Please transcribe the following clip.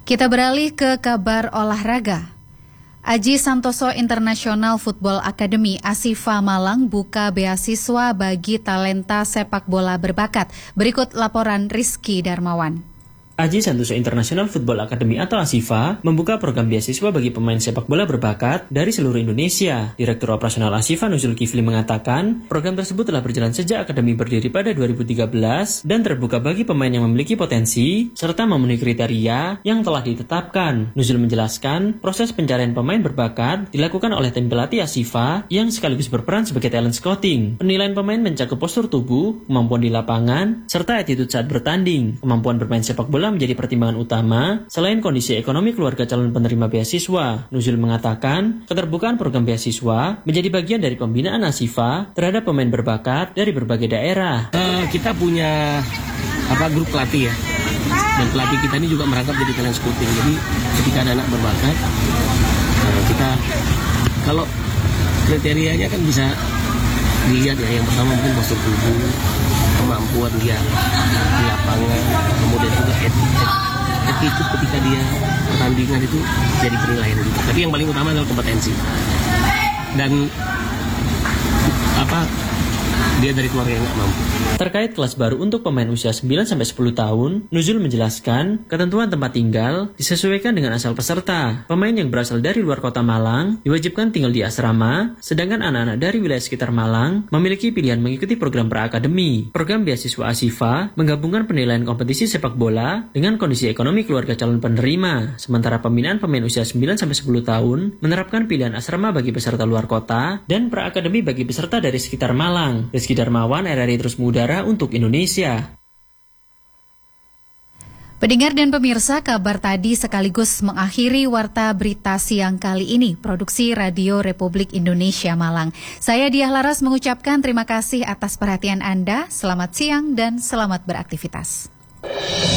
Kita beralih ke kabar olahraga. Aji Santoso International Football Academy Asifa Malang buka beasiswa bagi talenta sepak bola berbakat. Berikut laporan Rizky Darmawan. Aji Santoso International Football Academy atau ASIFA membuka program beasiswa bagi pemain sepak bola berbakat dari seluruh Indonesia. Direktur Operasional ASIFA Nuzul Kifli mengatakan, program tersebut telah berjalan sejak akademi berdiri pada 2013 dan terbuka bagi pemain yang memiliki potensi serta memenuhi kriteria yang telah ditetapkan. Nuzul menjelaskan, proses pencarian pemain berbakat dilakukan oleh tim pelatih ASIFA yang sekaligus berperan sebagai talent scouting. Penilaian pemain mencakup postur tubuh, kemampuan di lapangan, serta attitude saat bertanding. Kemampuan bermain sepak bola menjadi pertimbangan utama selain kondisi ekonomi keluarga calon penerima beasiswa. Nuzul mengatakan, keterbukaan program beasiswa menjadi bagian dari pembinaan ASIFA terhadap pemain berbakat dari berbagai daerah. Kita punya grup pelatih ya, dan pelatih kita ini juga merangkap jadi talent scouting. Jadi ketika ada anak berbakat, kita kalau kriterianya kan bisa dilihat ya. Yang pertama mungkin postur tubuh, kemampuan dia di lapangan, kemudian juga attitude ketika dia pertandingan itu jadi penilaian juga. Tapi yang paling utama adalah kompetensi dan dia dari keluarga yang nggak mampu. Terkait kelas baru untuk pemain usia 9-10 tahun, Nuzul menjelaskan ketentuan tempat tinggal disesuaikan dengan asal peserta. Pemain yang berasal dari luar kota Malang diwajibkan tinggal di asrama, sedangkan anak-anak dari wilayah sekitar Malang memiliki pilihan mengikuti program pra-akademi. Program beasiswa ASIFA menggabungkan penilaian kompetisi sepak bola dengan kondisi ekonomi keluarga calon penerima. Sementara pembinaan pemain usia 9-10 tahun menerapkan pilihan asrama bagi peserta luar kota dan pra-akademi bagi peserta dari sekitar Malang. Rizky Darmawan, RRI Terus Mengudara untuk Indonesia. Pendengar dan pemirsa, kabar tadi sekaligus mengakhiri Warta Berita Siang kali ini, produksi Radio Republik Indonesia Malang. Saya Diah Laras mengucapkan terima kasih atas perhatian Anda, selamat siang dan selamat beraktivitas.